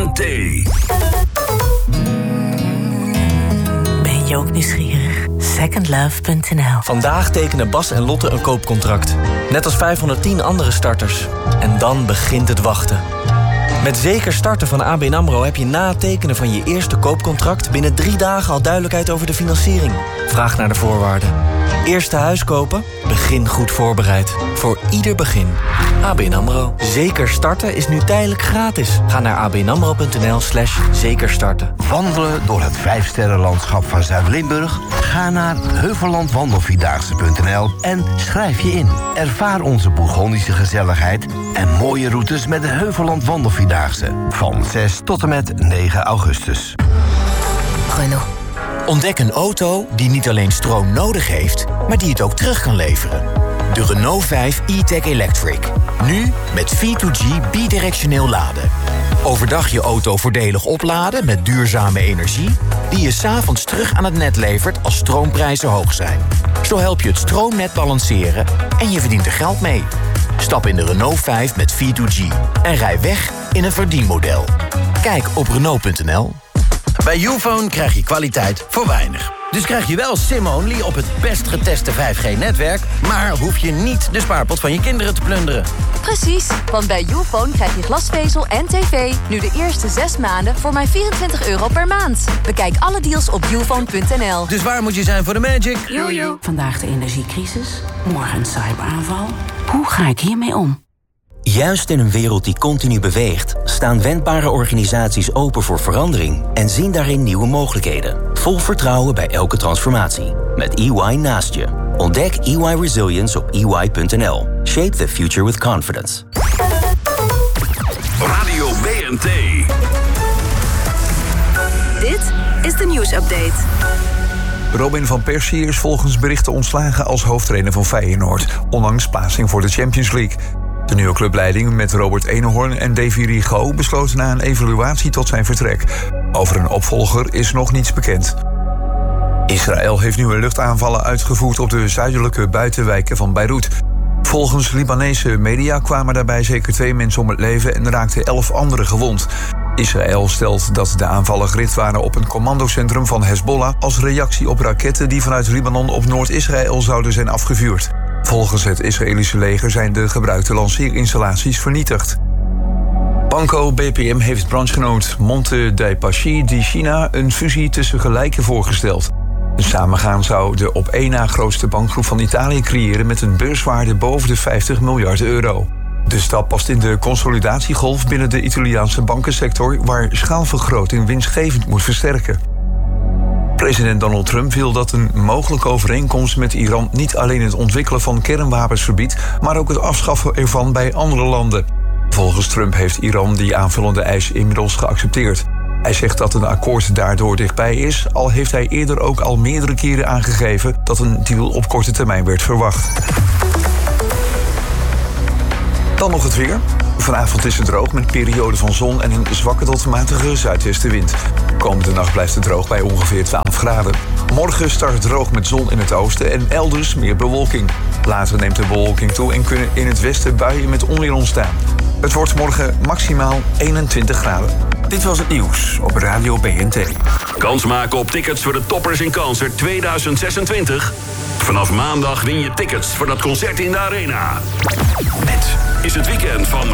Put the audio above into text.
BNT. Ben je ook nieuwsgierig? Secondlove.nl. Vandaag tekenen Bas en Lotte een koopcontract. Net als 510 andere starters. En dan begint het wachten. Met Zeker Starten van ABN AMRO heb je na het tekenen van je eerste koopcontract binnen 3 dagen al duidelijkheid over de financiering. Vraag naar de voorwaarden. Eerste huis kopen? Begin goed voorbereid. Voor ieder begin. ABN AMRO. Zeker Starten is nu tijdelijk gratis. Ga naar abnamro.nl/zekerstarten. Wandelen door het 5-sterrenlandschap van Zuid-Limburg? Ga naar heuvellandwandelvierdaagse.nl en schrijf je in. Ervaar onze Bourgondische gezelligheid en mooie routes met de Heuvelland Wandelvierdaagse. Van 6 tot en met 9 augustus. Renault. Ontdek een auto die niet alleen stroom nodig heeft, maar die het ook terug kan leveren. De Renault 5 e-Tech Electric. Nu met V2G bidirectioneel laden. Overdag je auto voordelig opladen met duurzame energie, die je 's avonds terug aan het net levert als stroomprijzen hoog zijn. Zo help je het stroomnet balanceren en je verdient er geld mee. Stap in de Renault 5 met V2G en rij weg in een verdienmodel. Kijk op Renault.nl. Bij Youfone krijg je kwaliteit voor weinig. Dus krijg je wel SIM-only op het best geteste 5G-netwerk... maar hoef je niet de spaarpot van je kinderen te plunderen. Precies, want bij Youfone krijg je glasvezel en tv... nu de eerste 6 maanden voor maar €24 per maand. Bekijk alle deals op youfone.nl. Dus waar moet je zijn voor de magic? Jojo. Vandaag de energiecrisis, morgen een cyberaanval. Hoe ga ik hiermee om? Juist in een wereld die continu beweegt, staan wendbare organisaties open voor verandering en zien daarin nieuwe mogelijkheden. Vol vertrouwen bij elke transformatie. Met EY naast je. Ontdek EY Resilience op EY.nl. Shape the future with confidence. Radio BNT. Dit is de nieuwsupdate. Robin van Persie is volgens berichten ontslagen als hoofdtrainer van Feyenoord, ondanks plaatsing voor de Champions League. De nieuwe clubleiding met Robert Eenhoorn en Davy Rigaud besloten na een evaluatie tot zijn vertrek. Over een opvolger is nog niets bekend. Israël heeft nieuwe luchtaanvallen uitgevoerd op de zuidelijke buitenwijken van Beirut. Volgens Libanese media kwamen daarbij zeker 2 mensen om het leven en raakten 11 anderen gewond. Israël stelt dat de aanvallen gericht waren op een commandocentrum van Hezbollah als reactie op raketten die vanuit Libanon op Noord-Israël zouden zijn afgevuurd. Volgens het Israëlische leger zijn de gebruikte lanceerinstallaties vernietigd. Banco BPM heeft branchegenoot Monte dei Paschi di China een fusie tussen gelijken voorgesteld. Een samengaan zou de op 1 na grootste bankgroep van Italië creëren met een beurswaarde boven de €50 miljard. De stap past in de consolidatiegolf binnen de Italiaanse bankensector, waar schaalvergroting winstgevend moet versterken. President Donald Trump wil dat een mogelijke overeenkomst met Iran niet alleen het ontwikkelen van kernwapens verbiedt, maar ook het afschaffen ervan bij andere landen. Volgens Trump heeft Iran die aanvullende eis inmiddels geaccepteerd. Hij zegt dat een akkoord daardoor dichtbij is, al heeft hij eerder ook al meerdere keren aangegeven dat een deal op korte termijn werd verwacht. Dan nog het weer. Vanavond is het droog met perioden van zon en een zwakke tot matige zuidwestenwind. Komende nacht blijft het droog bij ongeveer 12 graden. Morgen start het droog met zon in het oosten en elders meer bewolking. Later neemt de bewolking toe en kunnen in het westen buien met onweer ontstaan. Het wordt morgen maximaal 21 graden. Dit was het nieuws op Radio BNT. Kans maken op tickets voor de Toppers in Concert 2026. Vanaf maandag win je tickets voor dat concert in de Arena. Dit is het weekend van